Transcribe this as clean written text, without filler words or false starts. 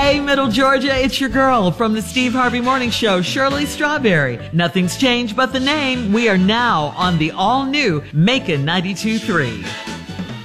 Hey, Middle Georgia, it's your girl from the Steve Harvey Morning Show, Shirley Strawberry. Nothing's changed but the name. We are now on the all-new Macon 92.3.